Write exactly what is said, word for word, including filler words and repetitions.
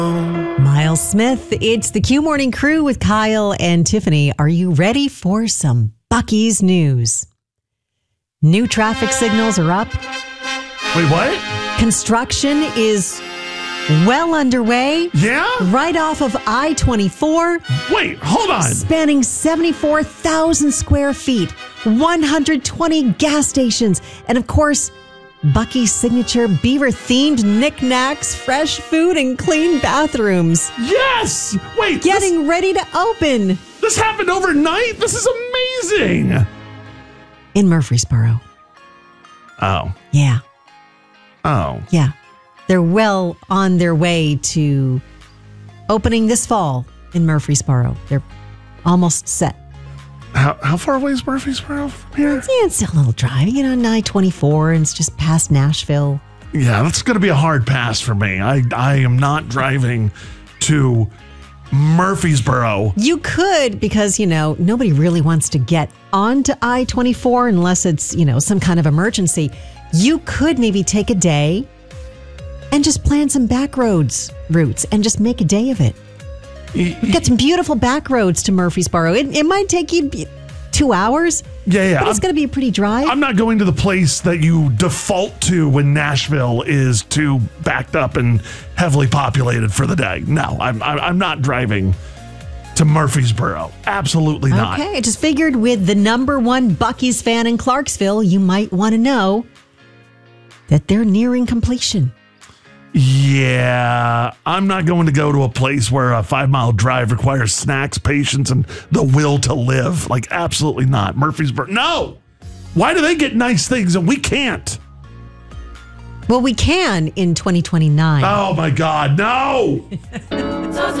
Miles Smith, it's the Q Morning Crew with Kyle and Tiffany. Are you ready for some Buc-ee's news? New traffic signals are up. Wait, what? Construction is well underway. Yeah? Right off of I twenty-four. Wait, hold on. Spanning seventy-four thousand square feet, one hundred twenty gas stations, and of course, Buc-ee's signature beaver-themed knickknacks, fresh food, and clean bathrooms. Yes! Wait. Getting this, ready to open. This happened overnight? This is amazing. In Murfreesboro. Oh. Yeah. Oh. Yeah. They're well on their way to opening this fall in Murfreesboro. They're almost set. How how far away is Murfreesboro from here? Yeah, it's still a little drive. You know, I twenty-four, and it's just past Nashville. Yeah, that's going to be a hard pass for me. I, I am not driving to Murfreesboro. You could, because, you know, nobody really wants to get onto I twenty-four unless it's, you know, some kind of emergency. You could maybe take a day and just plan some back roads routes and just make a day of it. We've got some beautiful back roads to Murfreesboro. It, it might take you two hours. Yeah, yeah. But it's going to be a pretty drive. I'm not going to the place that you default to when Nashville is too backed up and heavily populated for the day. No, I'm I'm, I'm not driving to Murfreesboro. Absolutely not. Okay, I just figured with the number one Buc-ee's fan in Clarksville, you might want to know that they're nearing completion. Yeah, I'm not going to go to a place where a five mile drive requires snacks, patience, and the will to live. Like, absolutely not. Murfreesboro. No. Why do they get nice things and we can't? Well, we can in twenty twenty-nine. Oh, my God. No.